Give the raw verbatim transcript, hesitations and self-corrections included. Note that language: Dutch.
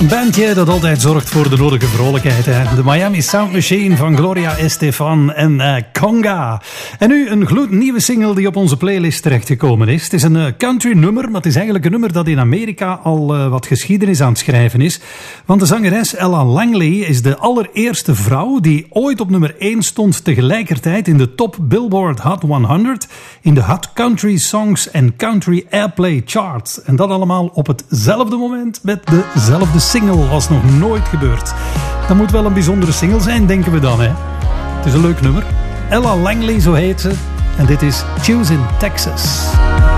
Een bandje dat altijd zorgt voor de nodige vrolijkheid. Hè? De Miami Sound Machine van Gloria Estefan en uh, Conga. En nu een gloednieuwe single die op onze playlist terechtgekomen is. Het is een uh, country nummer, maar het is eigenlijk een nummer dat in Amerika al uh, wat geschiedenis aan het schrijven is. Want de zangeres Ella Langley is de allereerste vrouw die ooit op nummer één stond tegelijkertijd in de top Billboard Hot honderd in de Hot Country Songs and Country Airplay Charts. En dat allemaal op hetzelfde moment met dezelfde single, was nog nooit gebeurd. Dat moet wel een bijzondere single zijn, denken we dan, hè? Het is een leuk nummer. Ella Langley, zo heet ze. En dit is Choosing Texas.